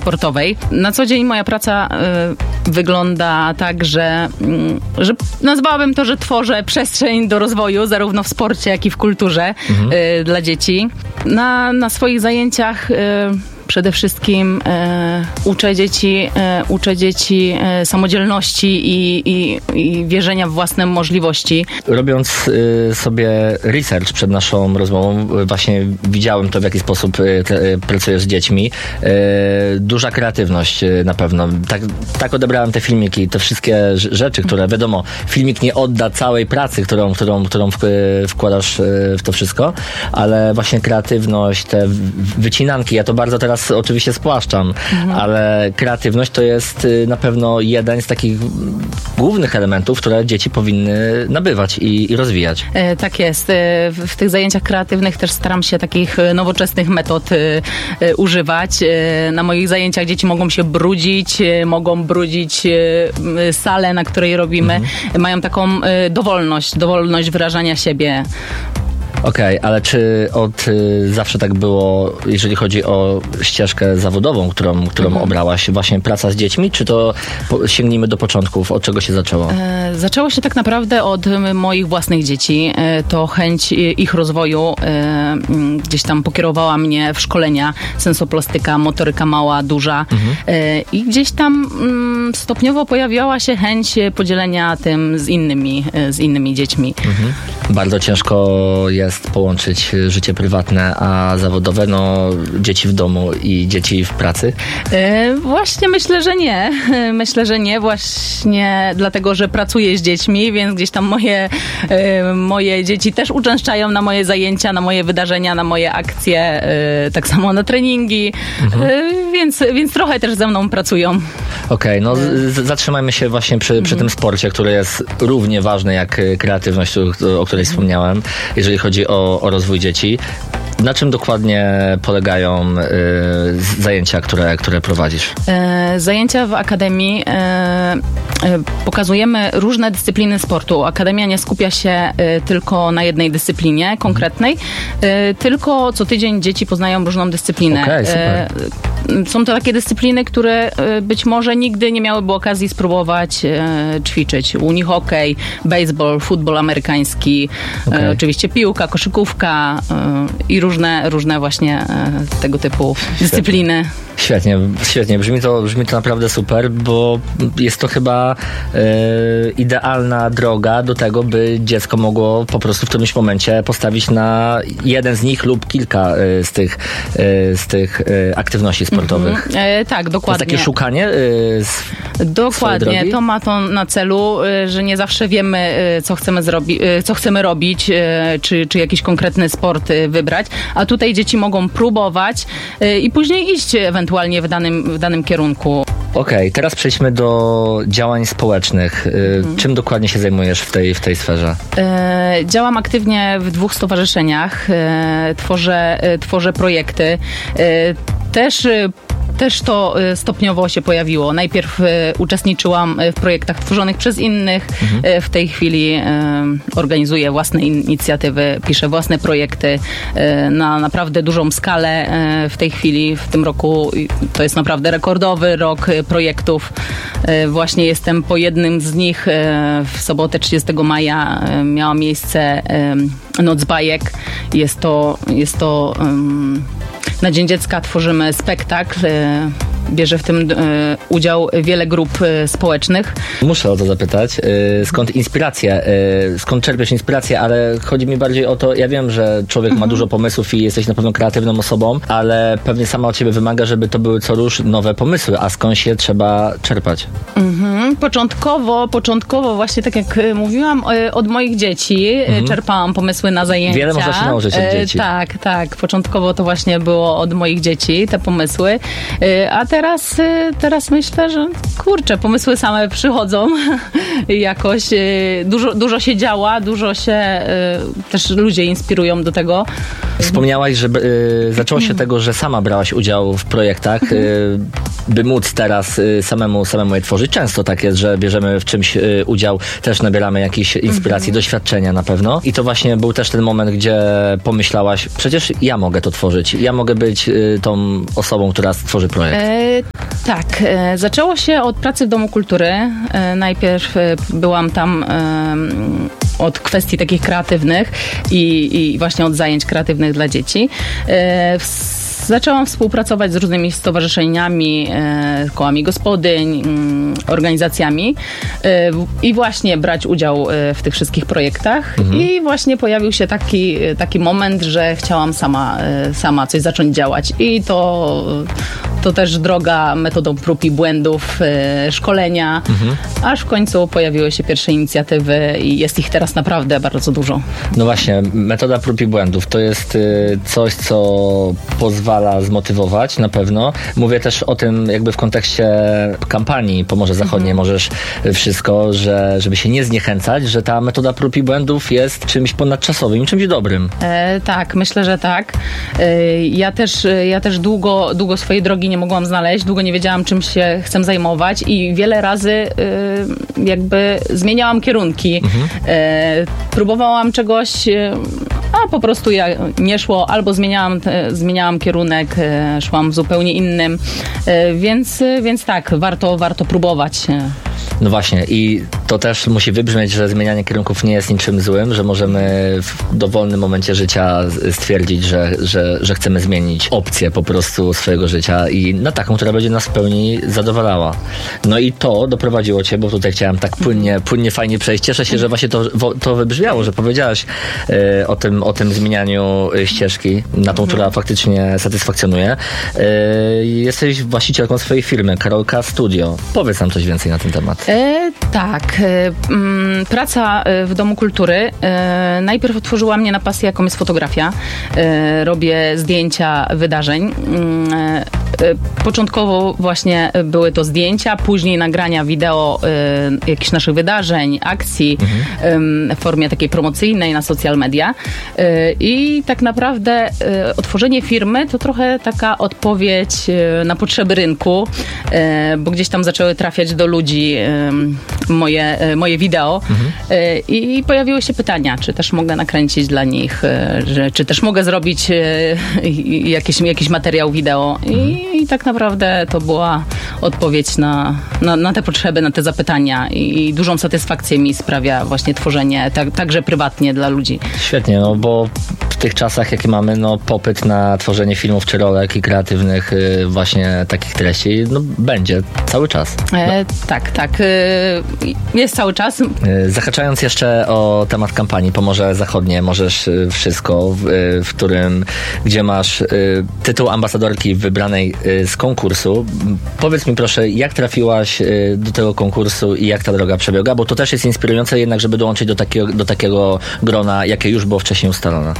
sportowej. Na co dzień moja praca wygląda tak, że nazwałabym to, że tworzę przestrzeń do rozwoju, zarówno w sporcie, jak i w kulturze dla dzieci. Na swoich zajęciach przede wszystkim uczę dzieci samodzielności i wierzenia w własne możliwości. Robiąc sobie research przed naszą rozmową, właśnie widziałem to, w jaki sposób pracujesz z dziećmi. Duża kreatywność na pewno. Tak odebrałem te filmiki, te wszystkie rzeczy, które wiadomo, filmik nie odda całej pracy, którą wkładasz w to wszystko, ale właśnie kreatywność, te wycinanki, ja to bardzo teraz oczywiście spłaszczam, ale kreatywność to jest na pewno jeden z takich głównych elementów, które dzieci powinny nabywać i rozwijać. Tak jest. W tych zajęciach kreatywnych też staram się takich nowoczesnych metod używać. Na moich zajęciach dzieci mogą się mogą brudzić salę, na której robimy. Mają taką dowolność wyrażania siebie. Okej, ale czy od zawsze tak było, jeżeli chodzi o ścieżkę zawodową, którą obrałaś, właśnie praca z dziećmi, czy to sięgnijmy do początków, od czego się zaczęło? Zaczęło się tak naprawdę od moich własnych dzieci. To chęć ich rozwoju gdzieś tam pokierowała mnie w szkolenia sensoplastyka, motoryka mała, duża i gdzieś tam stopniowo pojawiała się chęć podzielenia tym z innymi dziećmi. Bardzo ciężko jest połączyć życie prywatne a zawodowe, dzieci w domu i dzieci w pracy? Właśnie myślę, że nie, właśnie dlatego, że pracuję z dziećmi, więc gdzieś tam moje dzieci też uczęszczają na moje zajęcia, na moje wydarzenia, na moje akcje, tak samo na treningi, więc trochę też ze mną pracują. Okej, zatrzymajmy się właśnie przy tym sporcie, który jest równie ważny jak kreatywność, o której wspomniałem, jeżeli chodzi o rozwój dzieci. Na czym dokładnie polegają zajęcia, które prowadzisz? Zajęcia w Akademii pokazujemy różne dyscypliny sportu. Akademia nie skupia się tylko na jednej dyscyplinie konkretnej, tylko co tydzień dzieci poznają różną dyscyplinę. Okej, super. Są to takie dyscypliny, które być może nigdy nie miałyby okazji spróbować ćwiczyć. U nich hokej, baseball, futbol amerykański, oczywiście piłka, koszykówka i różne właśnie tego typu dyscypliny. Świetnie. Brzmi to naprawdę super, bo jest to chyba idealna droga do tego, by dziecko mogło po prostu w którymś momencie postawić na jeden z nich lub kilka z tych aktywności sportowych. Tak, dokładnie. To jest takie szukanie Dokładnie. To ma to na celu, że nie zawsze wiemy, co chcemy robić, czy jakiś konkretny sport wybrać, a tutaj dzieci mogą próbować i później iść ewentualnie w danym kierunku. Okej, teraz przejdźmy do działań społecznych. Czym dokładnie się zajmujesz w tej sferze? Działam aktywnie w 2 stowarzyszeniach. Tworzę projekty. Też to stopniowo się pojawiło. Najpierw uczestniczyłam w projektach tworzonych przez innych. W tej chwili organizuję własne inicjatywy, piszę własne projekty na naprawdę dużą skalę. W tej chwili, w tym roku, to jest naprawdę rekordowy rok projektów. Właśnie jestem po jednym z nich. W sobotę 30 maja miała miejsce Noc Bajek. Jest to na Dzień Dziecka tworzymy spektakl. Bierze w tym udział wiele grup społecznych. Muszę o to zapytać. Skąd czerpiesz inspirację? Ale chodzi mi bardziej o to, ja wiem, że człowiek ma dużo pomysłów i jesteś na pewno kreatywną osobą, ale pewnie sama od ciebie wymaga, żeby to były co rusz nowe pomysły, a skąd się trzeba czerpać? Początkowo właśnie tak jak mówiłam, od moich dzieci czerpałam pomysły na zajęcia. Wiele można się nauczyć od dzieci. Tak. Początkowo to właśnie było od moich dzieci, te pomysły. A teraz myślę, że pomysły same przychodzą jakoś. Dużo się działa, dużo się też ludzie inspirują do tego. Wspomniałaś, że zaczęło się tego, że sama brałaś udział w projektach, by móc teraz samemu je tworzyć. Często tak jest, że bierzemy w czymś udział, też nabieramy jakiejś inspiracji, doświadczenia na pewno. I to właśnie był też ten moment, gdzie pomyślałaś, przecież ja mogę to tworzyć. Ja mogę być tą osobą, która stworzy projekt. Tak, zaczęło się od pracy w Domu Kultury. Najpierw byłam tam od kwestii takich kreatywnych i właśnie od zajęć kreatywnych dla dzieci. Zaczęłam współpracować z różnymi stowarzyszeniami, kołami gospodyń, organizacjami i właśnie brać udział w tych wszystkich projektach. I właśnie pojawił się taki moment, że chciałam sama coś zacząć działać. I to też droga metodą prób i błędów, szkolenia, aż w końcu pojawiły się pierwsze inicjatywy i jest ich teraz naprawdę bardzo dużo. No właśnie, metoda prób i błędów to jest coś, co pozwala zmotywować na pewno. Mówię też o tym jakby w kontekście kampanii Pomorze Zachodnie Możesz Wszystko, żeby się nie zniechęcać, że ta metoda prób i błędów jest czymś ponadczasowym, czymś dobrym. Tak, myślę, że tak. Ja też długo swojej drogi nie mogłam znaleźć, długo nie wiedziałam, czym się chcę zajmować i wiele razy jakby zmieniałam kierunki. Próbowałam czegoś, a po prostu nie szło, albo zmieniałam kierunek, szłam w zupełnie innym, więc tak, warto próbować. No właśnie i to też musi wybrzmieć, że zmienianie kierunków nie jest niczym złym, że możemy w dowolnym momencie życia stwierdzić, że chcemy zmienić opcję po prostu swojego życia i na taką, która będzie nas w pełni zadowalała. No i to doprowadziło cię, bo tutaj chciałem tak płynnie, fajnie przejść. Cieszę się, że właśnie to wybrzmiało, że powiedziałaś o tym zmienianiu ścieżki na tą, która faktycznie satysfakcjonuje. Jesteś właścicielką swojej firmy, Karolka Studio. Powiedz nam coś więcej na ten temat. Tak. Praca w Domu Kultury najpierw otworzyła mnie na pasję, jaką jest fotografia. Robię zdjęcia wydarzeń. Początkowo właśnie były to zdjęcia, później nagrania wideo jakichś naszych wydarzeń, akcji w formie takiej promocyjnej na social media. I tak naprawdę otworzenie firmy to trochę taka odpowiedź na potrzeby rynku, bo gdzieś tam zaczęły trafiać do ludzi moje wideo i pojawiły się pytania, czy też mogę nakręcić dla nich, czy też mogę zrobić jakiś materiał wideo i tak naprawdę to była odpowiedź na te potrzeby, na te zapytania i dużą satysfakcję mi sprawia właśnie tworzenie także prywatnie dla ludzi. Świetnie, no bo w tych czasach, jakie mamy, no popyt na tworzenie filmów czy rolek i kreatywnych właśnie takich treści, no będzie cały czas. No. Tak. Jest cały czas. Zahaczając jeszcze o temat kampanii Pomorze Zachodnie Możesz Wszystko, gdzie masz tytuł ambasadorki wybranej z konkursu. Powiedz mi proszę, jak trafiłaś do tego konkursu i jak ta droga przebiega, bo to też jest inspirujące jednak, żeby dołączyć do takiego grona, jakie już było wcześniej ustalone.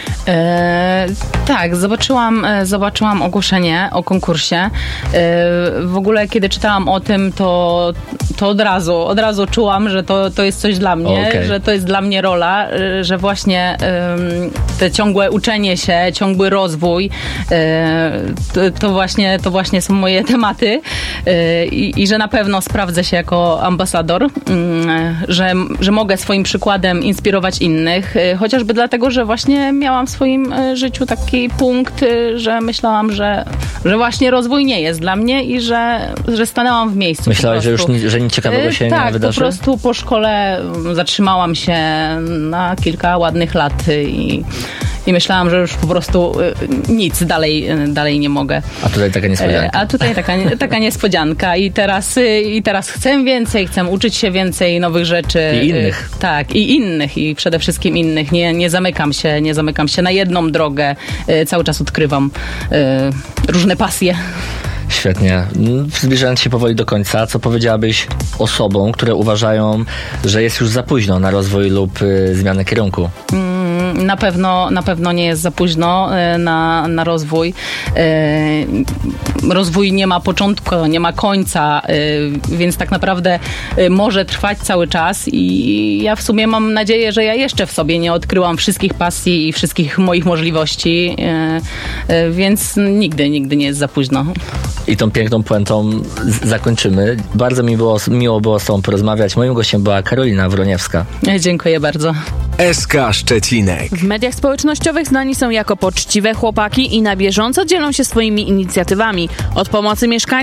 Tak, zobaczyłam ogłoszenie o konkursie. W ogóle kiedy czytałam o tym, to od razu czułam, że to jest coś dla mnie, że to jest dla mnie rola, że właśnie te ciągłe uczenie się, ciągły rozwój, to właśnie są moje tematy i że na pewno sprawdzę się jako ambasador, że mogę swoim przykładem inspirować innych, chociażby dlatego, że właśnie miałam w swoim życiu taki punkt, że myślałam, że właśnie rozwój nie jest dla mnie i że stanęłam w miejscu. Myślałaś, że nic ciekawego się nie wydarzy? Tak, po prostu po szkole zatrzymałam się na kilka ładnych lat i myślałam, że już po prostu nic dalej nie mogę. A tutaj taka niespodzianka. A tutaj taka niespodzianka i teraz chcę więcej, chcę uczyć się więcej nowych rzeczy. I innych. Tak, i innych i przede wszystkim innych. Nie zamykam się na jedną drogę. Cały czas odkrywam różne pasje. Świetnie. Zbliżając się powoli do końca, co powiedziałabyś osobom, które uważają, że jest już za późno na rozwój lub zmianę kierunku? Na pewno nie jest za późno na rozwój. Rozwój nie ma początku, nie ma końca, więc tak naprawdę może trwać cały czas i ja w sumie mam nadzieję, że ja jeszcze w sobie nie odkryłam wszystkich pasji i wszystkich moich możliwości, więc nigdy nie jest za późno. I tą piękną puentą zakończymy. Bardzo miło było z tobą porozmawiać. Moim gościem była Karolina Wroniewska. Dziękuję bardzo. SK Szczecinek. W mediach społecznościowych znani są jako poczciwe chłopaki i na bieżąco dzielą się swoimi inicjatywami. Od pomocy mieszkańcom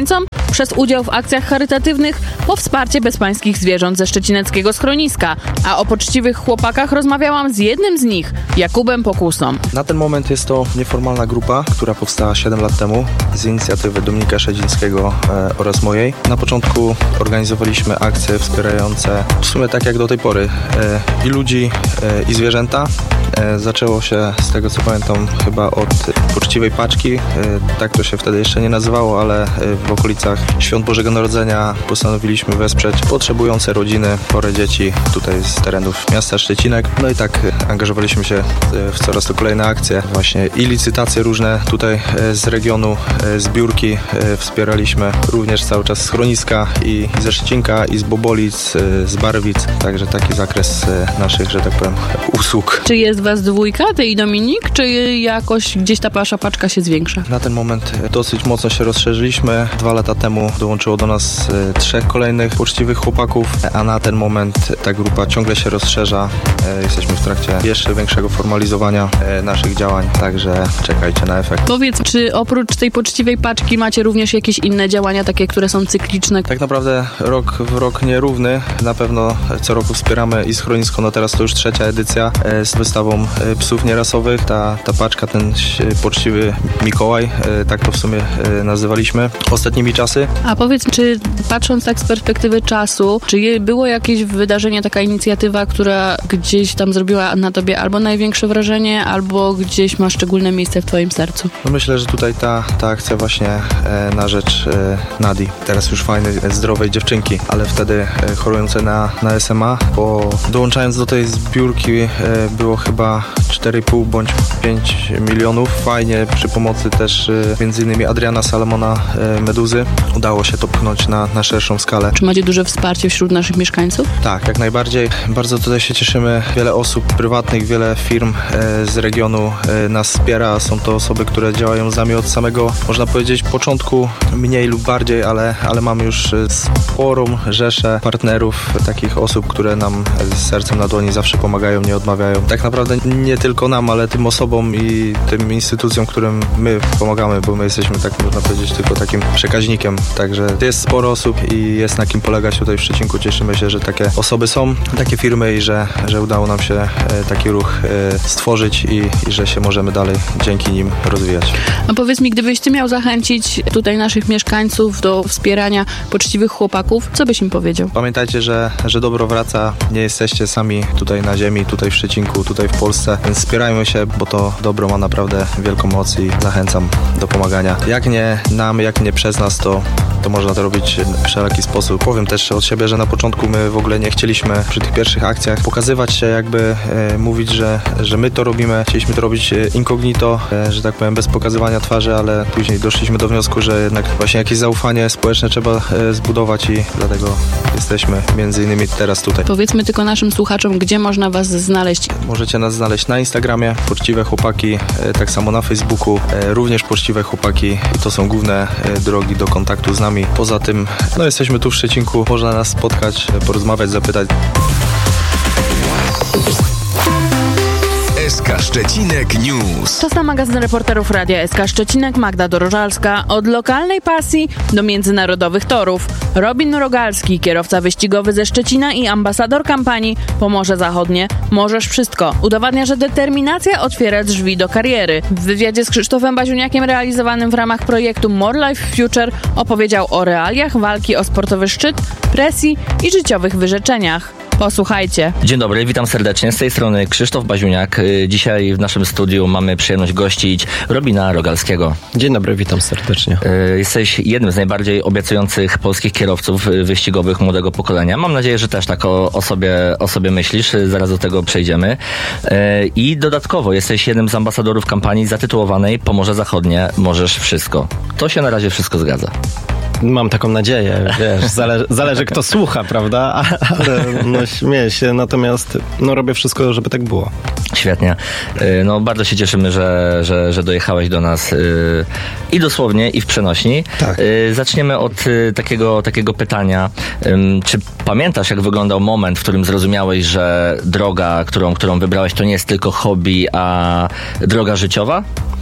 przez udział w akcjach charytatywnych, po wsparcie bezpańskich zwierząt ze szczecineckiego schroniska. A o poczciwych chłopakach rozmawiałam z jednym z nich, Jakubem Pokusą. Na ten moment jest to nieformalna grupa, która powstała 7 lat temu z inicjatywy Dominika Szedzińskiego oraz mojej. Na początku organizowaliśmy akcje wspierające w sumie tak jak do tej pory i ludzi, i zwierzęta. Zaczęło się, z tego co pamiętam, chyba od poczciwej paczki. Tak to się wtedy jeszcze nie nazywało, ale w okolicach Świąt Bożego Narodzenia postanowiliśmy wesprzeć potrzebujące rodziny, chore dzieci tutaj z terenów miasta Szczecinek. No i tak angażowaliśmy się w coraz to kolejne akcje. Właśnie i licytacje różne tutaj z regionu, zbiórki wspieraliśmy. Również cały czas schroniska i ze Szczecinka, i z Bobolic, z Barwic. Także taki zakres naszych, że tak powiem, usług. Czy jest was dwójka, ty i Dominik, czy jakoś gdzieś ta wasza paczka się zwiększa? Na ten moment dosyć mocno się rozszerzyliśmy. 2 lata temu dołączyło do nas 3 kolejnych poczciwych chłopaków, a na ten moment ta grupa ciągle się rozszerza. Jesteśmy w trakcie jeszcze większego formalizowania naszych działań, także czekajcie na efekt. Powiedz, czy oprócz tej poczciwej paczki macie również jakieś inne działania, takie, które są cykliczne? Tak naprawdę rok w rok nierówny. Na pewno co roku wspieramy i schronisko, no teraz to już 3. edycja z wystawą psów nierasowych. Ta paczka, ten poczciwy Mikołaj, tak to w sumie nazywaliśmy ostatnimi czasy. A powiedz, czy patrząc tak z perspektywy czasu, czy było jakieś wydarzenie, taka inicjatywa, która gdzieś tam zrobiła na tobie albo największe wrażenie, albo gdzieś ma szczególne miejsce w twoim sercu? No myślę, że tutaj ta akcja właśnie na rzecz Nadi, teraz już fajnej, zdrowej dziewczynki, ale wtedy chorującej na SMA, bo dołączając do tej zbiórki było chyba 4,5 bądź 5 milionów. Fajnie przy pomocy też m.in. Adriana Salamona Meduzy udało się to pchnąć na szerszą skalę. Czy macie duże wsparcie wśród naszych mieszkańców? Tak, jak najbardziej. Bardzo tutaj się cieszymy. Wiele osób prywatnych, wiele firm z regionu nas wspiera. Są to osoby, które działają z nami od samego, można powiedzieć, początku, mniej lub bardziej, ale mamy już sporą rzeszę partnerów, takich osób, które nam z sercem na dłoni zawsze pomagają, nie odmawiają. Tak naprawdę nie tylko nam, ale tym osobom i tym instytucjom, którym my pomagamy, bo my jesteśmy, tak można powiedzieć, tylko takim przekaźnikiem. Także jest sporo osób i jest na kim polegać tutaj w Szczecinku. Cieszymy się, że takie osoby są, takie firmy i że udało nam się taki ruch stworzyć i że się możemy dalej dzięki nim rozwijać. A powiedz mi, gdybyś ty miał zachęcić tutaj naszych mieszkańców do wspierania poczciwych chłopaków, co byś im powiedział? Pamiętajcie, że dobro wraca. Nie jesteście sami tutaj na ziemi, tutaj w Szczecinku, tutaj w Polsce, więc wspierajmy się, bo to dobro ma naprawdę wielką moc i zachęcam do pomagania. Jak nie nam, jak nie przez nas, to można to robić w wszelaki sposób. Powiem też od siebie, że na początku my w ogóle nie chcieliśmy przy tych pierwszych akcjach pokazywać się, jakby mówić, że my to robimy. Chcieliśmy to robić incognito, że tak powiem, bez pokazywania twarzy, ale później doszliśmy do wniosku, że jednak właśnie jakieś zaufanie społeczne trzeba zbudować i dlatego jesteśmy między innymi teraz tutaj. Powiedzmy tylko naszym słuchaczom, gdzie można was znaleźć. Możecie nas znaleźć na Instagramie, Poczciwe Chłopaki, tak samo na Facebooku, również Poczciwe Chłopaki. To są główne drogi do kontaktu z nami. Poza tym, jesteśmy tu w Szczecinku, można nas spotkać, porozmawiać, zapytać. SK Szczecinek News. To magazyn reporterów Radia SK Szczecinek, Magda Dorożalska. Od lokalnej pasji do międzynarodowych torów. Robin Rogalski, kierowca wyścigowy ze Szczecina i ambasador kampanii Pomorze Zachodnie. Możesz wszystko. Udowadnia, że determinacja otwiera drzwi do kariery. W wywiadzie z Krzysztofem Baziuniakiem realizowanym w ramach projektu More Life Future opowiedział o realiach walki o sportowy szczyt, presji i życiowych wyrzeczeniach. Posłuchajcie. Dzień dobry, witam serdecznie. Z tej strony Krzysztof Baziuniak. Dzisiaj w naszym studiu mamy przyjemność gościć Robina Rogalskiego. Dzień dobry, witam serdecznie. Jesteś jednym z najbardziej obiecujących polskich kierowców wyścigowych młodego pokolenia. Mam nadzieję, że też tak o sobie myślisz. Zaraz do tego przejdziemy. I dodatkowo jesteś jednym z ambasadorów kampanii zatytułowanej Pomorze Zachodnie, możesz wszystko. To się na razie wszystko zgadza. Mam taką nadzieję, wiesz, zależy kto słucha, prawda? Ale śmieję się, natomiast robię wszystko, żeby tak było. Świetnie. Bardzo się cieszymy, że dojechałeś do nas i dosłownie, i w przenośni. Tak. Zaczniemy od takiego pytania. Czy pamiętasz, jak wyglądał moment, w którym zrozumiałeś, że droga, którą wybrałeś, to nie jest tylko hobby, a droga życiowa?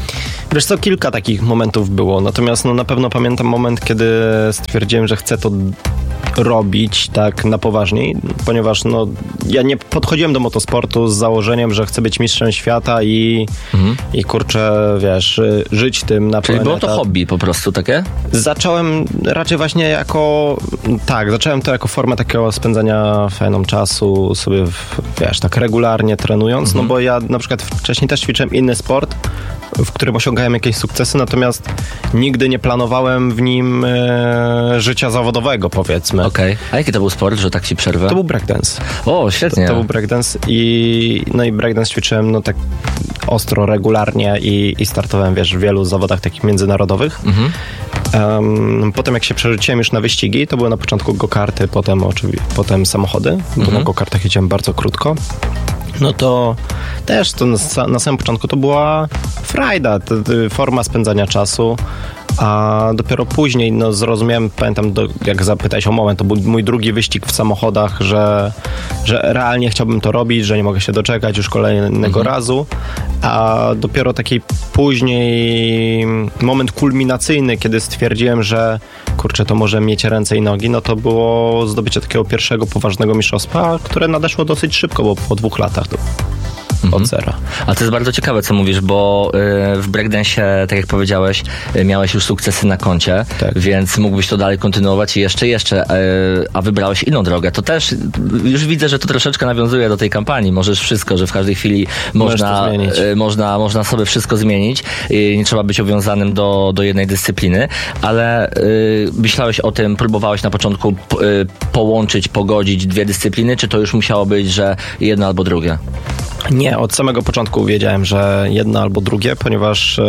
Wiesz co, kilka takich momentów było, natomiast na pewno pamiętam moment, kiedy stwierdziłem, że chcę to robić tak na poważniej, ponieważ ja nie podchodziłem do motosportu z założeniem, że chcę być mistrzem świata i kurczę, wiesz, żyć tym na Czyli pełen było to etat. hobby po prostu takie? Zacząłem raczej właśnie zacząłem to jako formę takiego spędzania fajną czasu sobie, wiesz, tak regularnie trenując, no bo ja na przykład wcześniej też ćwiczyłem inny sport, w którym osiągałem jakieś sukcesy, natomiast nigdy nie planowałem w nim życia zawodowego, powiedzmy. Okej. A jaki to był sport, że tak ci przerwę? To był breakdance. O, świetnie. To był breakdance i breakdance ćwiczyłem tak ostro, regularnie i startowałem, wiesz, w wielu zawodach takich międzynarodowych. Potem jak się przerzuciłem już na wyścigi, to były na początku go-karty, potem samochody, bo na go-kartach jeździłem bardzo krótko. No to też to na samym początku to była frajda, forma spędzania czasu, a dopiero później zrozumiałem, pamiętam, jak zapytałeś o moment, to był mój drugi wyścig w samochodach, że realnie chciałbym to robić, że nie mogę się doczekać już kolejnego razu, a dopiero taki później moment kulminacyjny, kiedy stwierdziłem, że kurczę, to może mieć ręce i nogi, no to było zdobycie takiego pierwszego poważnego mistrzostwa, które nadeszło dosyć szybko, bo po 2 latach od zera. A to jest bardzo ciekawe, co mówisz, bo w breakdance'ie, tak jak powiedziałeś, miałeś już sukcesy na koncie, tak. Więc mógłbyś to dalej kontynuować i jeszcze, a wybrałeś inną drogę. To też, już widzę, że to troszeczkę nawiązuje do tej kampanii. Możesz wszystko, że w każdej chwili można sobie wszystko zmienić. Nie trzeba być owiązanym do jednej dyscypliny, ale myślałeś o tym, próbowałeś na początku pogodzić 2 dyscypliny, czy to już musiało być, że jedno albo drugie? Nie, od samego początku wiedziałem, że jedno albo drugie, ponieważ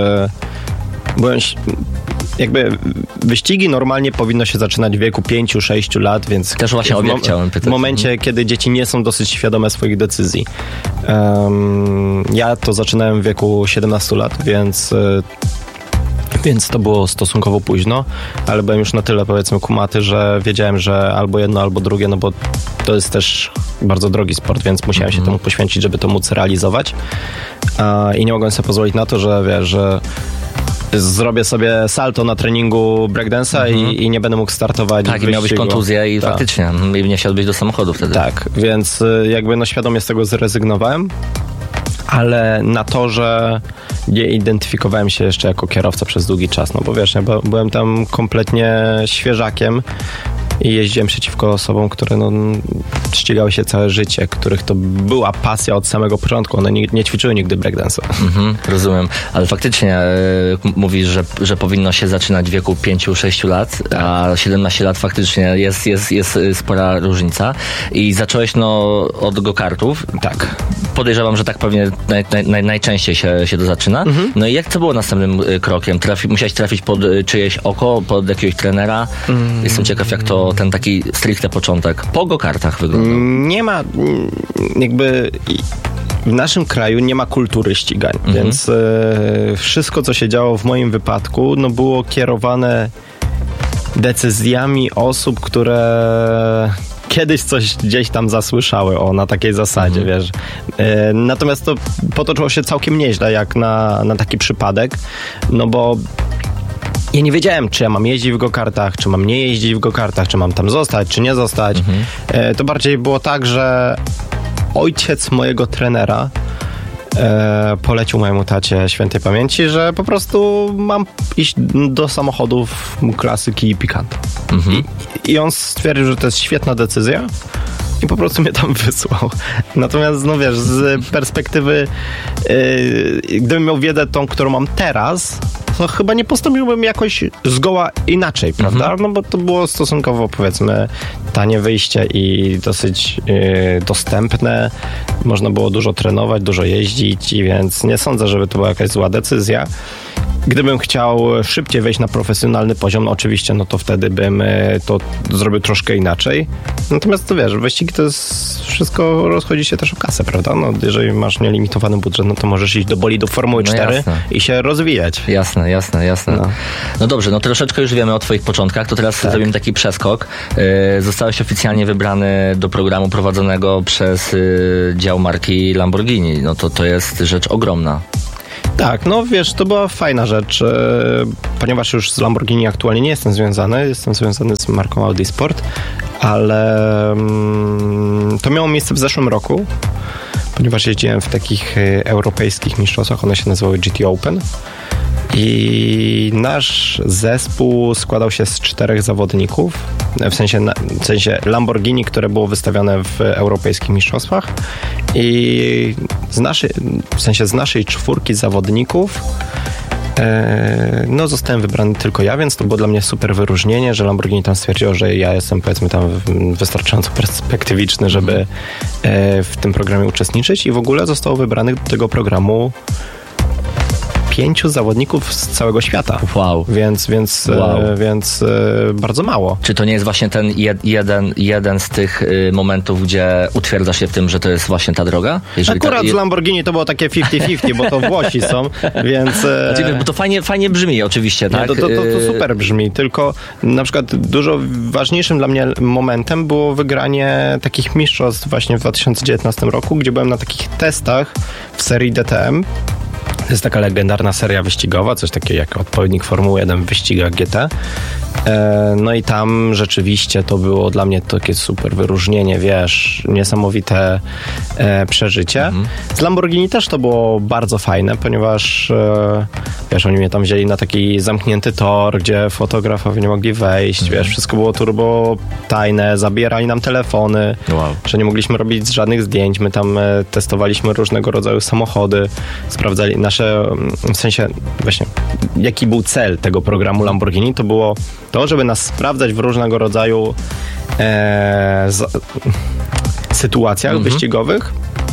wyścigi normalnie powinno się zaczynać w wieku 5-6 lat, więc też właśnie chciałem pytać. W momencie, kiedy dzieci nie są dosyć świadome swoich decyzji. Ja to zaczynałem w wieku 17 lat, więc to było stosunkowo późno, ale byłem już na tyle, powiedzmy, kumaty, że wiedziałem, że albo jedno, albo drugie, no bo to jest też bardzo drogi sport, więc musiałem się temu poświęcić, żeby to móc realizować. I nie mogłem sobie pozwolić na to, że wiesz, że zrobię sobie salto na treningu breakdance'a i nie będę mógł startować. Tak, i miałbyś kontuzję i faktycznie nie wsiadłbyś do samochodu wtedy. Tak, więc świadomie z tego zrezygnowałem. Ale na torze nie identyfikowałem się jeszcze jako kierowca przez długi czas, no bo wiesz, byłem tam kompletnie świeżakiem i jeździłem przeciwko osobom, które ścigały się całe życie, których to była pasja od samego początku. One nie ćwiczyły nigdy breakdance'a. Rozumiem, ale faktycznie mówisz, że powinno się zaczynać w wieku 5-6 lat, a 17 lat faktycznie jest spora różnica. I zacząłeś od go-kartów. Tak. Podejrzewam, że tak pewnie najczęściej się to zaczyna. No i jak to było następnym krokiem? Musiałeś trafić pod czyjeś oko, pod jakiegoś trenera? Jestem ciekaw, jak to ten taki stricte początek po go-kartach wyglądał. Nie ma w naszym kraju nie ma kultury ścigań, więc wszystko, co się działo w moim wypadku, było kierowane decyzjami osób, które kiedyś coś gdzieś tam zasłyszały na takiej zasadzie, wiesz. Natomiast to potoczyło się całkiem nieźle, jak na taki przypadek, bo ja nie wiedziałem, czy ja mam jeździć w go-kartach, czy mam nie jeździć w go-kartach, czy mam tam zostać, czy nie zostać. To bardziej było tak, że ojciec mojego trenera polecił mojemu tacie świętej pamięci, że po prostu mam iść do samochodów klasyki i Picanto. I on stwierdził, że to jest świetna decyzja i po prostu mnie tam wysłał. Natomiast, wiesz, z perspektywy gdybym miał wiedzę tą, którą mam teraz, to chyba nie postąpiłbym jakoś zgoła inaczej, prawda? Bo to było stosunkowo, powiedzmy, tanie wyjście i dosyć dostępne. Można było dużo trenować, dużo jeździć, więc nie sądzę, żeby to była jakaś zła decyzja. Gdybym chciał szybciej wejść na profesjonalny poziom, oczywiście, to wtedy bym to zrobił troszkę inaczej. Natomiast to wiesz, wyścigi to jest wszystko, rozchodzi się też o kasę, prawda? Jeżeli masz nielimitowany budżet, to możesz iść do bolidów Formuły 4 i się rozwijać. Jasne. No dobrze, troszeczkę już wiemy o twoich początkach, to teraz zrobimy taki przeskok. Zostałeś oficjalnie wybrany do programu prowadzonego przez dział marki Lamborghini. To jest rzecz ogromna. Tak, no wiesz, to była fajna rzecz, ponieważ już z Lamborghini aktualnie nie jestem związany, jestem związany z marką Audi Sport, ale to miało miejsce w zeszłym roku, ponieważ jeździłem w takich europejskich mistrzostwach, one się nazywały GT Open i nasz zespół składał się z 4 zawodników, w sensie Lamborghini, które było wystawione w europejskich mistrzostwach i z naszej 4 zawodników no zostałem wybrany tylko ja, więc to było dla mnie super wyróżnienie, że Lamborghini tam stwierdziło, że ja jestem powiedzmy tam wystarczająco perspektywiczny, żeby w tym programie uczestniczyć i w ogóle zostało wybranych do tego programu 5 zawodników z całego świata. Wow. Więc bardzo mało. Czy to nie jest właśnie ten jeden z tych momentów, gdzie utwierdzasz się w tym, że to jest właśnie ta droga? Akurat z Lamborghini to było takie 50-50, bo to Włosi są, więc... Bo to fajnie brzmi oczywiście, tak? Nie, to super brzmi, tylko na przykład dużo ważniejszym dla mnie momentem było wygranie takich mistrzostw właśnie w 2019 roku, gdzie byłem na takich testach w serii DTM. To jest taka legendarna seria wyścigowa, coś takiego jak odpowiednik Formuły 1 w wyścigach GT. No i tam rzeczywiście to było dla mnie takie super wyróżnienie, wiesz, niesamowite przeżycie. Z Lamborghini też to było bardzo fajne, ponieważ wiesz, oni mnie tam wzięli na taki zamknięty tor, gdzie fotografowie nie mogli wejść, wiesz, wszystko było turbo tajne, zabierali nam telefony, że nie mogliśmy robić żadnych zdjęć, my tam testowaliśmy różnego rodzaju samochody, sprawdzali nasze, w sensie właśnie, jaki był cel tego programu Lamborghini, to było to, żeby nas sprawdzać w różnego rodzaju sytuacjach wyścigowych.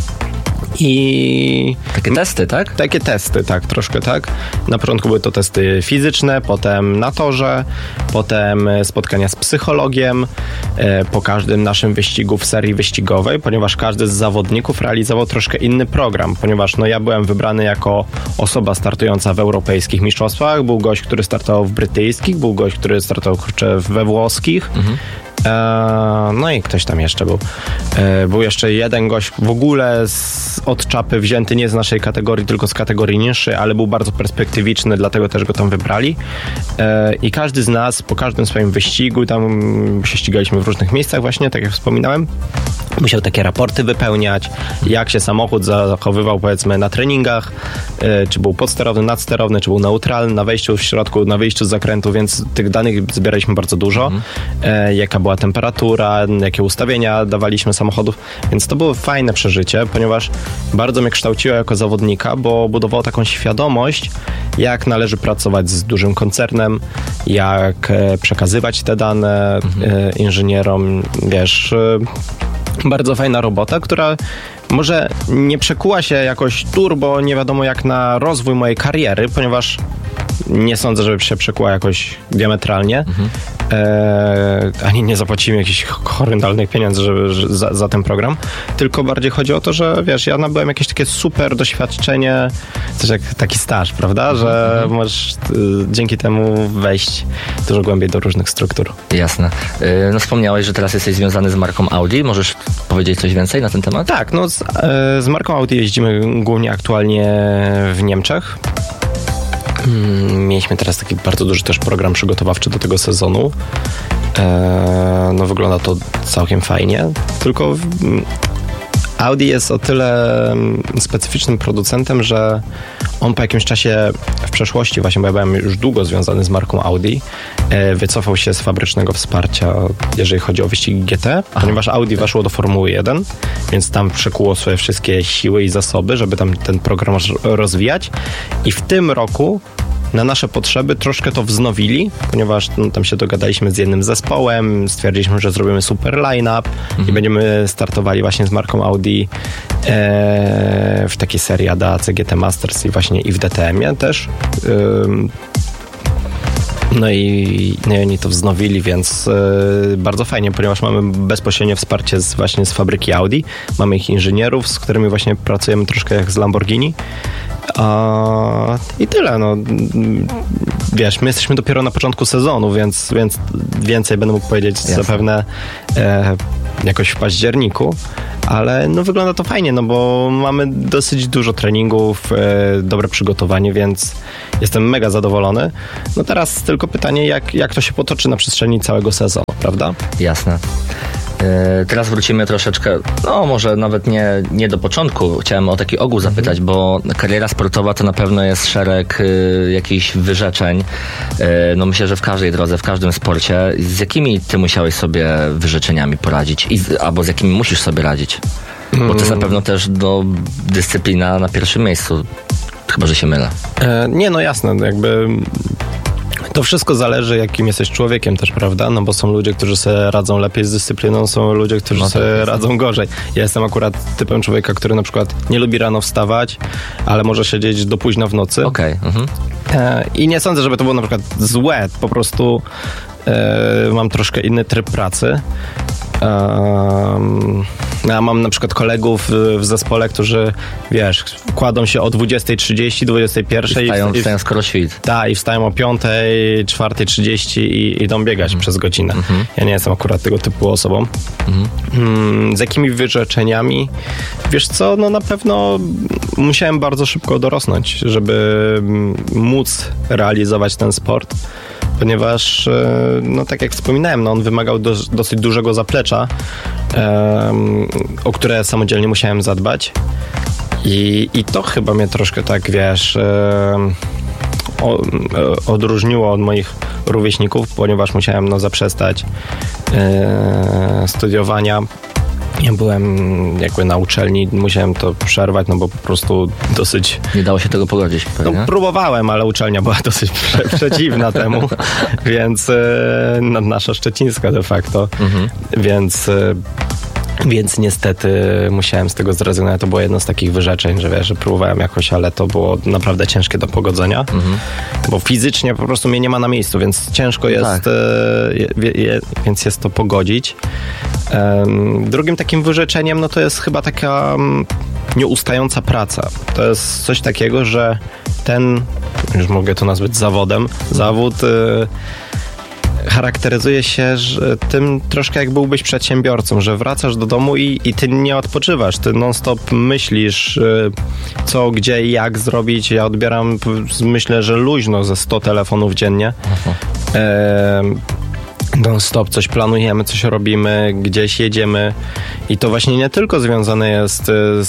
I takie testy, tak? Takie testy, tak, troszkę tak. Na początku były to testy fizyczne, potem na torze, potem spotkania z psychologiem po każdym naszym wyścigu w serii wyścigowej, ponieważ każdy z zawodników realizował troszkę inny program, ponieważ no ja byłem wybrany jako osoba startująca w europejskich mistrzostwach, był gość, który startował w brytyjskich, był gość, który startował we włoskich. No i ktoś tam jeszcze był. Był jeszcze jeden gość w ogóle od czapy wzięty nie z naszej kategorii, tylko z kategorii niższej, ale był bardzo perspektywiczny, dlatego też go tam wybrali. I każdy z nas po każdym swoim wyścigu, tam się ścigaliśmy w różnych miejscach właśnie, tak jak wspominałem, musiał takie raporty wypełniać, jak się samochód zachowywał powiedzmy na treningach, czy był podsterowny, nadsterowny, czy był neutralny, na wejściu w środku, na wyjściu z zakrętu, więc tych danych zbieraliśmy bardzo dużo. Jaka była temperatura, jakie ustawienia dawaliśmy samochodów, więc to było fajne przeżycie, ponieważ bardzo mnie kształciło jako zawodnika, bo budowało taką świadomość, jak należy pracować z dużym koncernem, jak przekazywać te dane inżynierom, wiesz, bardzo fajna robota, która może nie przekuła się jakoś turbo, nie wiadomo jak na rozwój mojej kariery, ponieważ nie sądzę, żeby się przekuła jakoś diametralnie. Ani nie zapłacimy jakichś horrendalnych pieniędzy za ten program, tylko bardziej chodzi o to, że wiesz, ja nabyłem jakieś takie super doświadczenie, coś jak taki staż, prawda, że możesz dzięki temu wejść dużo głębiej do różnych struktur. Jasne. No wspomniałeś, że teraz jesteś związany z marką Audi. Możesz powiedzieć coś więcej na ten temat? Tak, no z marką Audi jeździmy głównie aktualnie w Niemczech. Mieliśmy teraz taki bardzo duży też program przygotowawczy do tego sezonu. No wygląda to całkiem fajnie, tylko Audi jest o tyle specyficznym producentem, że on po jakimś czasie w przeszłości, właśnie bo ja byłem już długo związany z marką Audi, wycofał się z fabrycznego wsparcia, jeżeli chodzi o wyścigi GT, ponieważ Audi weszło do Formuły 1, więc tam przekuło swoje wszystkie siły i zasoby, żeby tam ten program rozwijać i w tym roku na nasze potrzeby troszkę to wznowili, ponieważ no, tam się dogadaliśmy z jednym zespołem, stwierdziliśmy, że zrobimy super line-up i będziemy startowali właśnie z marką Audi w takiej serii ADAC GT Masters i właśnie i w DTM-ie też. No i oni to wznowili, więc bardzo fajnie, ponieważ mamy bezpośrednie wsparcie właśnie z fabryki Audi. Mamy ich inżynierów, z którymi właśnie pracujemy troszkę jak z Lamborghini. I tyle, no. Wiesz, my jesteśmy dopiero na początku sezonu, więc więcej będę mógł powiedzieć zapewne jakoś w październiku, ale no wygląda to fajnie, no bo mamy dosyć dużo treningów, dobre przygotowanie, więc jestem mega zadowolony. No teraz tylko pytanie, jak to się potoczy na przestrzeni całego sezonu, prawda? Jasne. Teraz wrócimy troszeczkę, no może nawet nie do początku. Chciałem o taki ogół zapytać, bo kariera sportowa to na pewno jest szereg jakichś wyrzeczeń. No myślę, że w każdej drodze, w każdym sporcie. Z jakimi ty musiałeś sobie wyrzeczeniami poradzić? Albo z jakimi musisz sobie radzić? Bo to jest na pewno też dyscyplina na pierwszym miejscu. Chyba, że się mylę. Nie, no jasne, jakby... To wszystko zależy, jakim jesteś człowiekiem też, prawda? No bo są ludzie, którzy sobie radzą lepiej z dyscypliną, są ludzie, którzy sobie radzą gorzej. Ja jestem akurat typem człowieka, który na przykład nie lubi rano wstawać, ale może siedzieć do późna w nocy. Okej. I nie sądzę, żeby to było na przykład złe. Po prostu mam troszkę inny tryb pracy. Ja mam na przykład kolegów w zespole, którzy, wiesz, kładą się o 20:30, 21:00 i wstają skoro świt. Tak, i wstają o 5:00, 4:30 i idą biegać przez godzinę. Ja nie jestem akurat tego typu osobą. Z jakimi wyrzeczeniami? Wiesz co, no na pewno musiałem bardzo szybko dorosnąć, żeby móc realizować ten sport. Ponieważ, no tak jak wspominałem, no on wymagał dosyć dużego zaplecza, o które samodzielnie musiałem zadbać. I to chyba mnie troszkę tak, wiesz, odróżniło od moich rówieśników, ponieważ musiałem zaprzestać studiowania. Ja byłem jakby na uczelni, musiałem to przerwać, no bo po prostu dosyć... Nie dało się tego pogodzić pewnie? No próbowałem, ale uczelnia była dosyć przeciwna temu, więc nasza szczecińska de facto, więc niestety musiałem z tego zrezygnować. To było jedno z takich wyrzeczeń, że wiesz, że próbowałem jakoś, ale to było naprawdę ciężkie do pogodzenia, bo fizycznie po prostu mnie nie ma na miejscu, więc ciężko jest, więc jest to pogodzić. Drugim takim wyrzeczeniem, no to jest chyba taka nieustająca praca. To jest coś takiego, że już mogę to nazwać zawodem, zawód charakteryzuje się tym troszkę jak byłbyś przedsiębiorcą, że wracasz do domu i ty nie odpoczywasz, ty non-stop myślisz co, gdzie i jak zrobić. Ja odbieram, myślę, że luźno ze 100 telefonów dziennie. Non-stop coś planujemy, coś robimy, gdzieś jedziemy i to właśnie nie tylko związane jest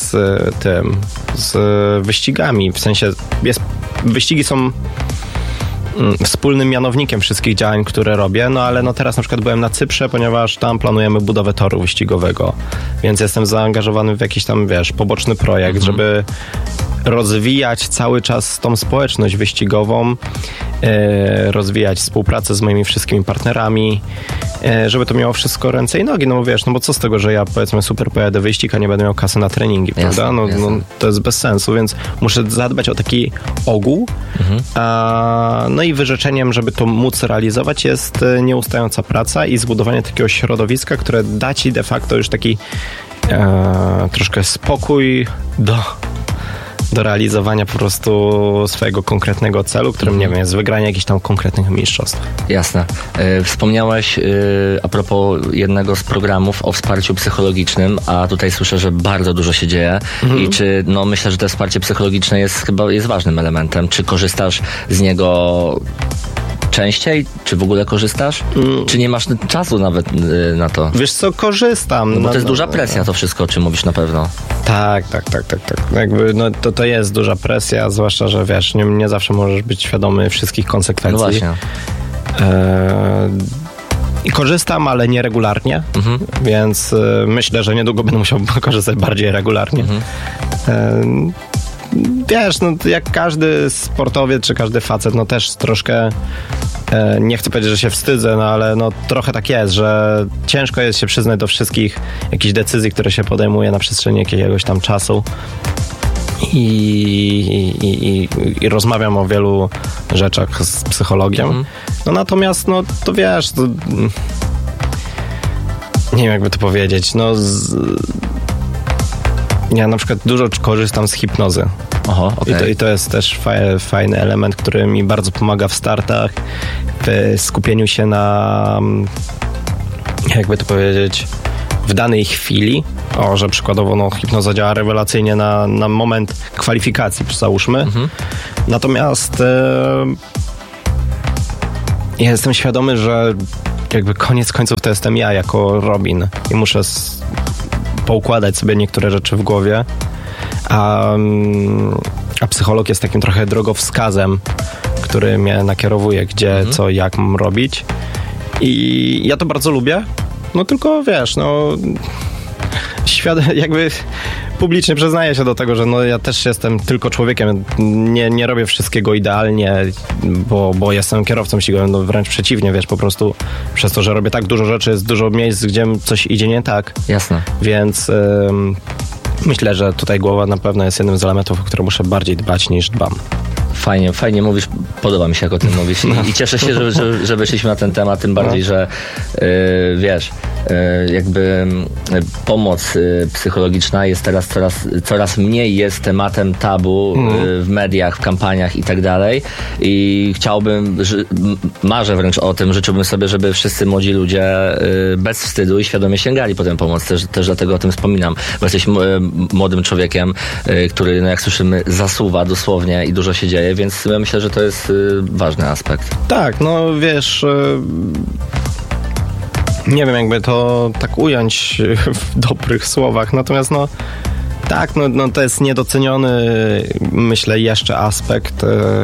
z wyścigami, w sensie wyścigi są wspólnym mianownikiem wszystkich działań, które robię, no ale teraz na przykład byłem na Cyprze, ponieważ tam planujemy budowę toru wyścigowego, więc jestem zaangażowany w jakiś tam, wiesz, poboczny projekt, żeby rozwijać cały czas tą społeczność wyścigową, rozwijać współpracę z moimi wszystkimi partnerami, żeby to miało wszystko ręce i nogi, no bo wiesz, no bo co z tego, że ja powiedzmy super pojadę wyścig, a nie będę miał kasy na treningi, prawda? No to jest bez sensu, więc muszę zadbać o taki ogół, no i wyrzeczeniem, żeby to móc realizować, jest nieustająca praca i zbudowanie takiego środowiska, które da ci de facto już taki troszkę spokój do realizowania po prostu swojego konkretnego celu, którym, nie wiem, jest wygranie jakichś tam konkretnych mistrzostw. Jasne. Wspomniałeś a propos jednego z programów o wsparciu psychologicznym, a tutaj słyszę, że bardzo dużo się dzieje i czy, myślę, że to wsparcie psychologiczne jest ważnym elementem. Czy korzystasz z niego częściej? Czy w ogóle korzystasz? Czy nie masz czasu nawet na to? Wiesz co, korzystam. No bo to jest duża presja to wszystko, o czym mówisz na pewno. Tak. Jakby, to jest duża presja, zwłaszcza, że wiesz, nie zawsze możesz być świadomy wszystkich konsekwencji. No właśnie. Korzystam, ale nieregularnie, więc myślę, że niedługo będę musiał korzystać bardziej regularnie. Wiesz, jak każdy sportowiec czy każdy facet, też troszkę nie chcę powiedzieć, że się wstydzę, ale trochę tak jest, że ciężko jest się przyznać do wszystkich jakichś decyzji, które się podejmuje na przestrzeni jakiegoś tam czasu. I rozmawiam o wielu rzeczach z psychologiem. Natomiast, to wiesz, nie wiem, jakby to powiedzieć, ja na przykład dużo korzystam z hipnozy. Aha, okay. I to jest też fajny element, który mi bardzo pomaga w startach, w skupieniu się na, jakby to powiedzieć, w danej chwili, że przykładowo hipnoza działa rewelacyjnie na moment kwalifikacji, załóżmy. Natomiast ja jestem świadomy, że jakby koniec końców to jestem ja jako Robin i muszę poukładać sobie niektóre rzeczy w głowie, a psycholog jest takim trochę drogowskazem, który mnie nakierowuje, gdzie, co, jak mam robić. I ja to bardzo lubię, no tylko wiesz, jakby publicznie przyznaję się do tego, że ja też jestem tylko człowiekiem, nie robię wszystkiego idealnie, bo jestem kierowcą wyścigowym, wręcz przeciwnie, wiesz, po prostu przez to, że robię tak dużo rzeczy, jest dużo miejsc, gdzie coś idzie nie tak. Jasne. Więc myślę, że tutaj głowa na pewno jest jednym z elementów, o które muszę bardziej dbać niż dbam. Fajnie mówisz, podoba mi się, jak o tym mówisz i cieszę się, że wyszliśmy na ten temat, tym bardziej, że wiesz, jakby pomoc psychologiczna jest teraz coraz mniej jest tematem tabu w mediach, w kampaniach i tak dalej i chciałbym, marzę wręcz o tym, życzyłbym sobie, żeby wszyscy młodzi ludzie bez wstydu i świadomie sięgali po tę pomoc, też dlatego o tym wspominam, bo jesteś młodym człowiekiem, który, jak słyszymy, zasuwa dosłownie i dużo się dzieje, więc ja myślę, że to jest ważny aspekt. Tak, wiesz, nie wiem, jakby to tak ująć w dobrych słowach, natomiast tak, to jest niedoceniony, myślę, jeszcze aspekt,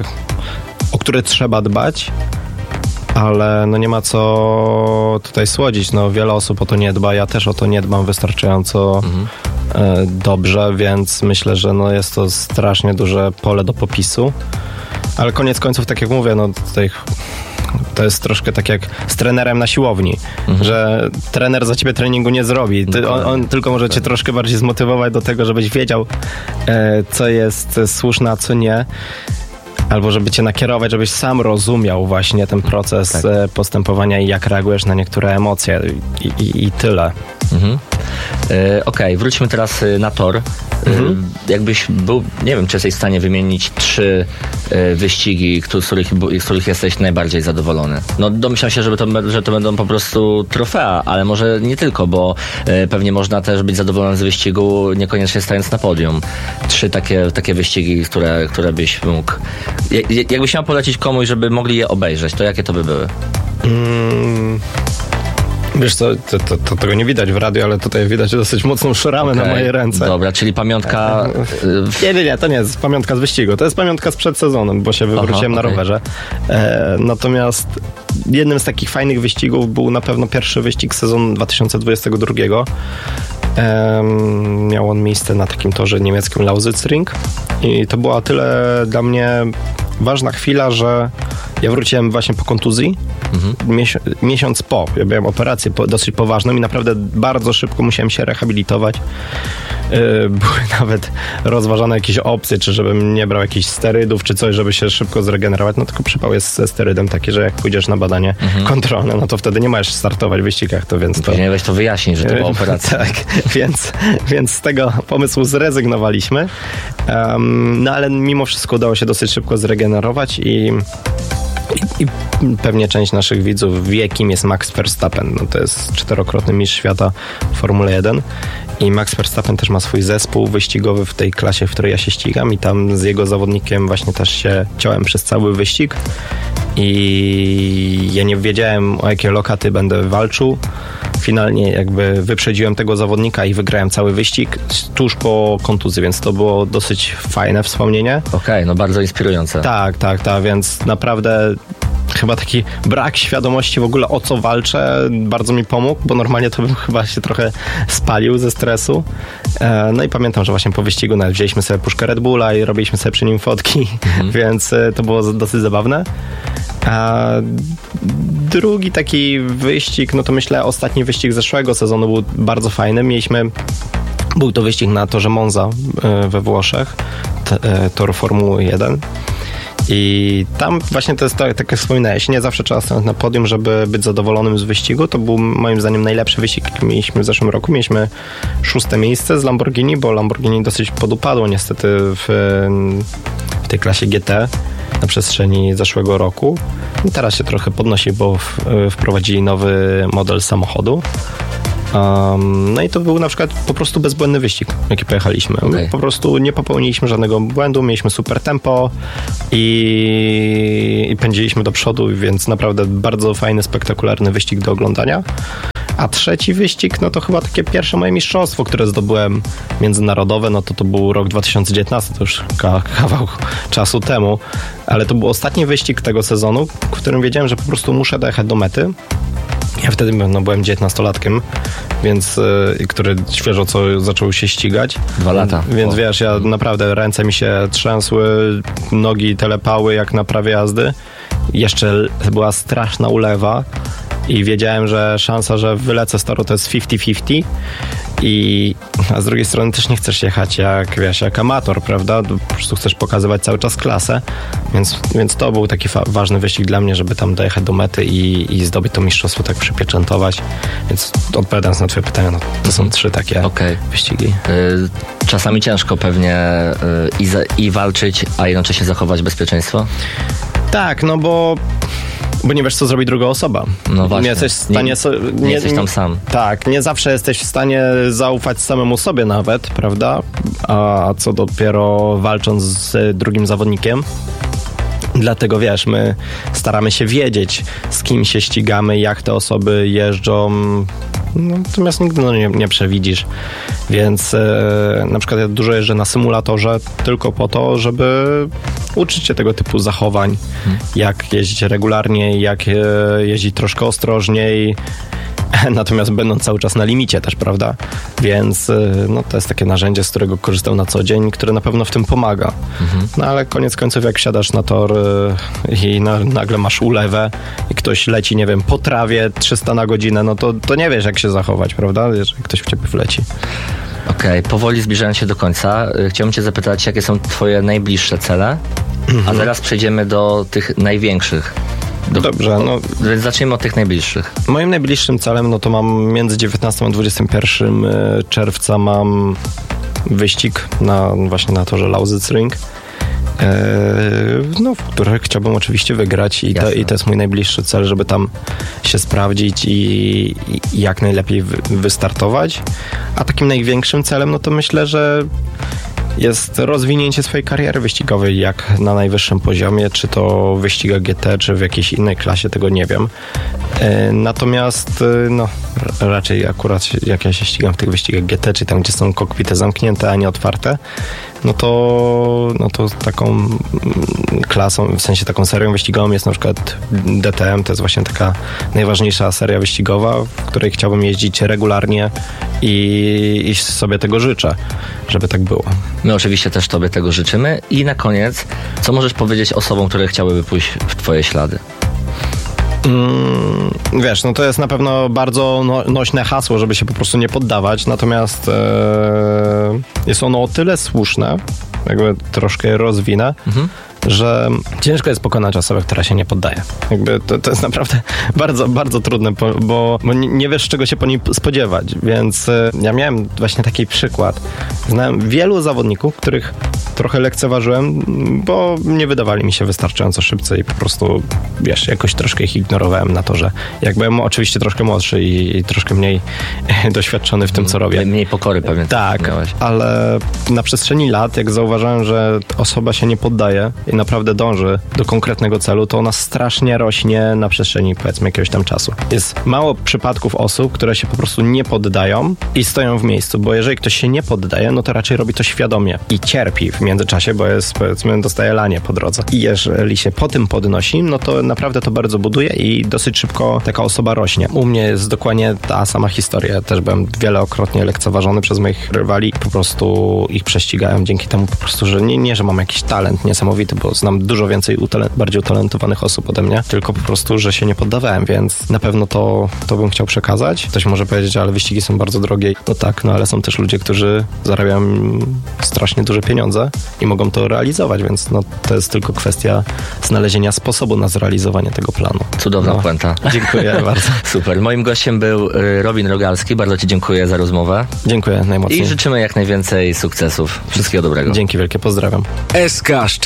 o który trzeba dbać, ale nie ma co tutaj słodzić, wiele osób o to nie dba, ja też o to nie dbam wystarczająco dobrze, więc myślę, że jest to strasznie duże pole do popisu. Ale koniec końców, tak jak mówię, tutaj to jest troszkę tak jak z trenerem na siłowni, że trener za ciebie treningu nie zrobi. On tylko może cię troszkę bardziej zmotywować do tego, żebyś wiedział, co jest słuszne, a co nie. Albo żeby cię nakierować, żebyś sam rozumiał właśnie ten proces postępowania i jak reagujesz na niektóre emocje i tyle. Okej, wróćmy teraz na tor. Jakbyś był, nie wiem, czy jesteś w stanie wymienić 3 wyścigi, z których jesteś najbardziej zadowolony. Domyślam się, że to będą po prostu trofea, ale może nie tylko, bo pewnie można też być zadowolony z wyścigu, niekoniecznie stając na podium. 3 takie wyścigi, które byś mógł... Jakbyś miał polecić komuś, żeby mogli je obejrzeć, to jakie to by były? Wiesz co, to tego nie widać w radiu, ale tutaj widać dosyć mocną szramę na mojej ręce. Dobra, czyli pamiątka... Nie, to nie jest pamiątka z wyścigu. To jest pamiątka sprzed sezonu, bo się wywróciłem na rowerze. Natomiast jednym z takich fajnych wyścigów był na pewno pierwszy wyścig sezonu 2022. Miał on miejsce na takim torze niemieckim Lausitzring i to była tyle dla mnie ważna chwila, że ja wróciłem właśnie po kontuzji, miesiąc po. Ja miałem operację dosyć poważną i naprawdę bardzo szybko musiałem się rehabilitować. Były nawet rozważane jakieś opcje, czy żebym nie brał jakichś sterydów, czy coś, żeby się szybko zregenerować. Tylko przypał jest ze sterydem taki, że jak pójdziesz na badanie kontrolne, to wtedy nie możesz startować w wyścigach, to więc to... Później weź to wyjaśnić, że to była operacja. Tak, więc z tego pomysłu zrezygnowaliśmy. Ale mimo wszystko udało się dosyć szybko zregenerować i pewnie część naszych widzów wie, kim jest Max Verstappen. To jest 4-krotny mistrz świata w Formule 1 i Max Verstappen też ma swój zespół wyścigowy w tej klasie, w której ja się ścigam i tam z jego zawodnikiem właśnie też się ciąłem przez cały wyścig i ja nie wiedziałem, o jakie lokaty będę walczył. Finalnie jakby wyprzedziłem tego zawodnika i wygrałem cały wyścig tuż po kontuzji, więc to było dosyć fajne wspomnienie. Okej, bardzo inspirujące. Tak, więc naprawdę chyba taki brak świadomości w ogóle, o co walczę, bardzo mi pomógł, bo normalnie to bym chyba się trochę spalił ze stresu. I pamiętam, że właśnie po wyścigu nawet wzięliśmy sobie puszkę Red Bulla i robiliśmy sobie przy nim fotki, więc to było dosyć zabawne. A drugi taki wyścig, to myślę ostatni wyścig zeszłego sezonu był bardzo fajny. Był to wyścig na torze Monza we Włoszech, tor Formuły 1. I tam właśnie to jest tak jak wspominałeś, nie zawsze trzeba stanąć na podium, żeby być zadowolonym z wyścigu. To był moim zdaniem najlepszy wyścig, jaki mieliśmy w zeszłym roku. Mieliśmy 6. miejsce z Lamborghini, bo Lamborghini dosyć podupadło niestety w tej klasie GT na przestrzeni zeszłego roku. I teraz się trochę podnosi, bo wprowadzili nowy model samochodu. No i to był na przykład po prostu bezbłędny wyścig, jaki pojechaliśmy. Okay. Po prostu nie popełniliśmy żadnego błędu, mieliśmy super tempo i pędziliśmy do przodu, więc naprawdę bardzo fajny, spektakularny wyścig do oglądania. A trzeci wyścig, no to chyba takie pierwsze moje mistrzostwo, które zdobyłem międzynarodowe, no to był rok 2019, to już kawał czasu temu, ale to był ostatni wyścig tego sezonu, w którym wiedziałem, że po prostu muszę dojechać do mety. Ja wtedy byłem 19-latkiem, więc który świeżo zaczął się ścigać. 2 lata. Więc wiesz, ja naprawdę ręce mi się trzęsły, nogi telepały jak na prawie jazdy. Jeszcze była straszna ulewa i wiedziałem, że szansa, że wylecę z toru to jest 50-50. A z drugiej strony też nie chcesz jechać jak amator, prawda? Po prostu chcesz pokazywać cały czas klasę, więc to był taki ważny wyścig dla mnie, żeby tam dojechać do mety i zdobyć to mistrzostwo, tak przypieczętować. Więc odpowiadając na twoje pytania, no, to są 3 takie wyścigi. Czasami ciężko pewnie i walczyć, a jednocześnie zachować bezpieczeństwo? Tak, no bo nie wiesz, co zrobi druga osoba. No właśnie. Nie jesteś w stanie... Nie jesteś tam sam. Tak, nie zawsze jesteś w stanie zaufać samemu sobie nawet, prawda? A co dopiero walcząc z drugim zawodnikiem. Dlatego wiesz, my staramy się wiedzieć, z kim się ścigamy, jak te osoby jeżdżą. Natomiast nigdy nie przewidzisz. Więc na przykład ja dużo jeżdżę na symulatorze tylko po to, żeby uczyć się tego typu zachowań. Jak jeździć regularnie, jak jeździć troszkę ostrożniej. Natomiast będąc cały czas na limicie też, prawda? Więc no, to jest takie narzędzie, z którego korzystam na co dzień, które na pewno w tym pomaga. No ale koniec końców, jak wsiadasz na tor i nagle masz ulewę i ktoś leci, nie wiem, po trawie 300 na godzinę, no to nie wiesz, jak się zachować, prawda? Jeżeli ktoś w ciebie wleci. Okej, powoli zbliżając się do końca, chciałbym cię zapytać, jakie są twoje najbliższe cele, a zaraz przejdziemy do tych największych. Dobrze, no. Zacznijmy od tych najbliższych. Moim najbliższym celem, no to mam między 19 a 21 czerwca mam wyścig właśnie na torze Lausitzring, w którym chciałbym oczywiście wygrać i to jest mój najbliższy cel, żeby tam się sprawdzić i jak najlepiej wystartować. A takim największym celem, no to myślę, że jest rozwinięcie swojej kariery wyścigowej jak na najwyższym poziomie, czy to w wyścigach GT, czy w jakiejś innej klasie, tego nie wiem. Natomiast no, raczej akurat jak ja się ścigam w tych wyścigach GT, czy tam, gdzie są kokpity zamknięte, a nie otwarte, no to taką klasą, w sensie taką serią wyścigową jest na przykład DTM, to jest właśnie taka najważniejsza seria wyścigowa, w której chciałbym jeździć regularnie i sobie tego życzę, żeby tak było. My oczywiście też tobie tego życzymy. I na koniec, co możesz powiedzieć osobom, które chciałyby pójść w twoje ślady? Wiesz, no to jest na pewno bardzo nośne hasło, żeby się po prostu nie poddawać, natomiast jest ono o tyle słuszne, jakby troszkę je rozwinę, że ciężko jest pokonać osobę, która się nie poddaje. Jakby to jest naprawdę bardzo, bardzo trudne, bo nie wiesz, czego się po niej spodziewać, więc ja miałem właśnie taki przykład. Znałem wielu zawodników, których trochę lekceważyłem, bo nie wydawali mi się wystarczająco szybcy i po prostu, wiesz, jakoś troszkę ich ignorowałem na torze. Jak byłem oczywiście troszkę młodszy i troszkę mniej doświadczony w tym, co robię. Mniej pokory pewnie. Tak, miałeś. Ale na przestrzeni lat, jak zauważyłem, że osoba się nie poddaje i naprawdę dąży do konkretnego celu, to ona strasznie rośnie na przestrzeni, powiedzmy, jakiegoś tam czasu. Jest mało przypadków osób, które się po prostu nie poddają i stoją w miejscu, bo jeżeli ktoś się nie poddaje, no to raczej robi to świadomie i cierpi w międzyczasie, bo jest, powiedzmy, dostaje lanie po drodze. I jeżeli się po tym podnosi, no to naprawdę to bardzo buduje i dosyć szybko taka osoba rośnie. U mnie jest dokładnie ta sama historia. Też byłem wielokrotnie lekceważony przez moich rywali. Po prostu ich prześcigałem dzięki temu po prostu, że nie, że mam jakiś talent niesamowity, bo znam dużo więcej bardziej utalentowanych osób ode mnie, tylko po prostu, że się nie poddawałem, więc na pewno to bym chciał przekazać. Ktoś może powiedzieć, ale wyścigi są bardzo drogie. No tak, no ale są też ludzie, którzy zarabiają strasznie duże pieniądze i mogą to realizować, więc no to jest tylko kwestia znalezienia sposobu na zrealizowanie tego planu. Cudowna puenta. Dziękuję bardzo. Super. Moim gościem był Robin Rogalski. Bardzo ci dziękuję za rozmowę. Dziękuję najmocniej. I życzymy jak najwięcej sukcesów. Wszystkiego dobrego. Dzięki wielkie. Pozdrawiam. SK Szczecinek.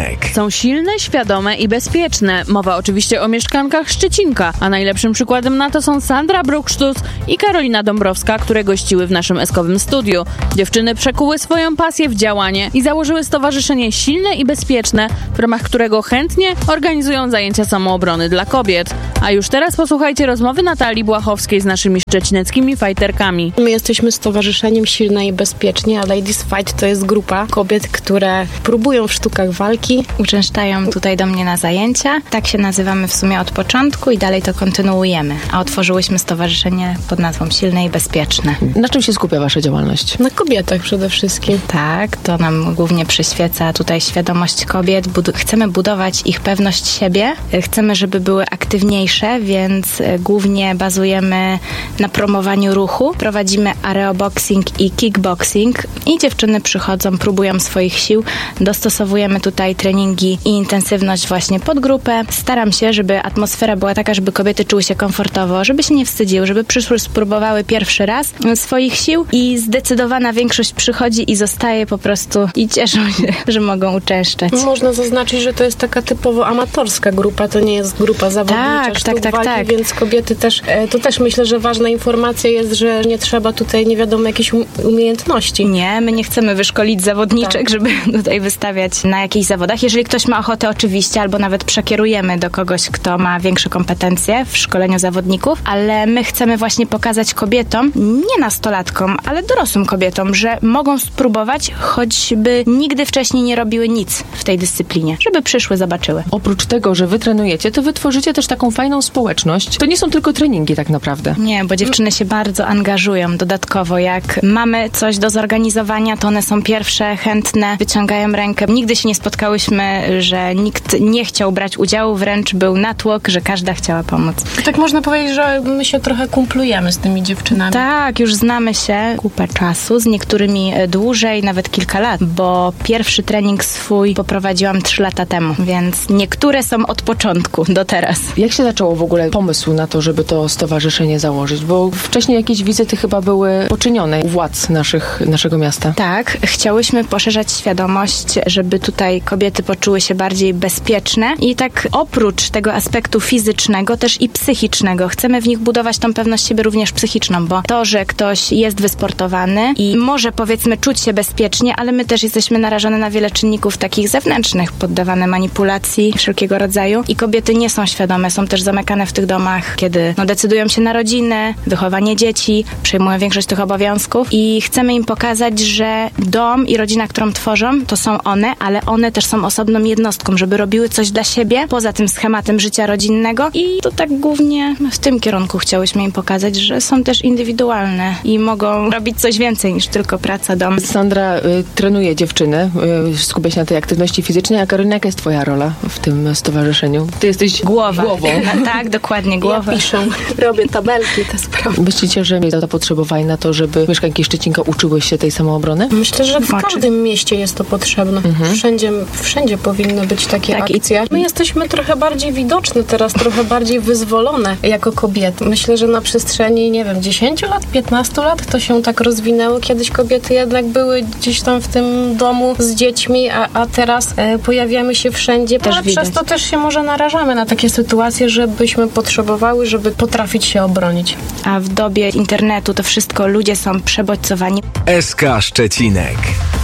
Szczecinek. Są silne, świadome i bezpieczne. Mowa oczywiście o mieszkankach Szczecinka, a najlepszym przykładem na to są Sandra Bruchsztus i Karolina Dąbrowska, które gościły w naszym eskowym studiu. Dziewczyny przekuły swoją pasję w działanie i założyły stowarzyszenie Silne i Bezpieczne, w ramach którego chętnie organizują zajęcia samoobrony dla kobiet. A już teraz posłuchajcie rozmowy Natalii Błachowskiej z naszymi szczecineckimi fajterkami. My jesteśmy stowarzyszeniem Silne i Bezpiecznie, a Ladies Fight to jest grupa kobiet, które próbują w sztukach walki. Uczęszczają tutaj do mnie na zajęcia. Tak się nazywamy w sumie od początku i dalej to kontynuujemy. A otworzyłyśmy stowarzyszenie pod nazwą Silne i Bezpieczne. Na czym się skupia wasza działalność? Na kobietach przede wszystkim. Tak, to nam głównie przyświeca tutaj świadomość kobiet. Chcemy budować ich pewność siebie. Chcemy, żeby były aktywniejsze, więc głównie bazujemy na promowaniu ruchu. Prowadzimy aeroboxing i kickboxing i dziewczyny przychodzą, próbują swoich sił. Dostosowujemy tutaj treningi i intensywność właśnie pod grupę. Staram się, żeby atmosfera była taka, żeby kobiety czuły się komfortowo, żeby się nie wstydziły, żeby przyszły, spróbowały pierwszy raz swoich sił i zdecydowana większość przychodzi i zostaje po prostu i cieszą się, że mogą uczęszczać. Można zaznaczyć, że to jest taka typowo amatorska grupa, to nie jest grupa zawodnicza, tak, więc kobiety też, to też myślę, że ważna informacja jest, że nie trzeba tutaj nie wiadomo jakichś umiejętności. Nie, my nie chcemy wyszkolić zawodniczek, żeby tutaj wystawiać na jakichś zawodach. Jeżeli ktoś ma ochotę, oczywiście, albo nawet przekierujemy do kogoś, kto ma większe kompetencje w szkoleniu zawodników, ale my chcemy właśnie pokazać kobietom, nie nastolatkom, ale dorosłym kobietom, że mogą spróbować, choćby nigdy wcześniej nie robiły nic w tej dyscyplinie, żeby przyszły, zobaczyły. Oprócz tego, że wy trenujecie, to wy tworzycie też taką fajną społeczność. To nie są tylko treningi tak naprawdę. Nie, bo dziewczyny się bardzo angażują dodatkowo. Jak mamy coś do zorganizowania, to one są pierwsze, chętne, wyciągają rękę. Nigdy się nie spotkałyśmy, że nikt nie chciał brać udziału, wręcz był natłok, że każda chciała pomóc. Tak można powiedzieć, że my się trochę kumplujemy z tymi dziewczynami. Tak, już znamy się kupę czasu, z niektórymi dłużej, nawet kilka lat, bo pierwszy trening swój poprowadziłam 3 lata temu, więc niektóre są od początku do teraz. Jak się zaczęło w ogóle pomysł na to, żeby to stowarzyszenie założyć? Bo wcześniej jakieś wizyty chyba były poczynione u władz naszego miasta. Tak, chciałyśmy poszerzać świadomość, żeby tutaj kobiety poczuły się bardziej bezpieczne i tak oprócz tego aspektu fizycznego też i psychicznego. Chcemy w nich budować tą pewność siebie również psychiczną, bo to, że ktoś jest wysportowany i może powiedzmy czuć się bezpiecznie, ale my też jesteśmy narażone na wiele czynników takich zewnętrznych, poddawane manipulacji wszelkiego rodzaju i kobiety nie są świadome, są też zamykane w tych domach, kiedy decydują się na rodzinę, wychowanie dzieci, przejmują większość tych obowiązków i chcemy im pokazać, że dom i rodzina, którą tworzą, to są one, ale one też są osobną jednostką, żeby robiły coś dla siebie, poza tym schematem życia rodzinnego i to tak głównie w tym kierunku chciałyśmy im pokazać, że są też indywidualne i mogą robić coś więcej niż tylko praca, dom. Sandra trenuje dziewczyny, skupia się na tej aktywności fizycznej, a Karolina, jaka jest twoja rola w tym stowarzyszeniu? Ty jesteś głową. Tak, dokładnie, głową. Ja piszę, robię tabelki, te sprawy. Myślicie, że zapotrzebowanie na to, żeby mieszkanki Szczecinka uczyły się tej samoobrony? Myślę, że w każdym mieście jest to potrzebne. Wszędzie powinny być takie akcje. My jesteśmy trochę bardziej widoczne teraz, trochę bardziej wyzwolone jako kobiety. Myślę, że na przestrzeni, 10 lat, 15 lat to się tak rozwinęło. Kiedyś kobiety jednak były gdzieś tam w tym domu z dziećmi, a teraz pojawiamy się wszędzie. Ale przez to też się może narażamy na takie sytuacje, żebyśmy potrzebowały, żeby potrafić się obronić. A w dobie internetu to wszystko ludzie są przebodźcowani. SK Szczecinek.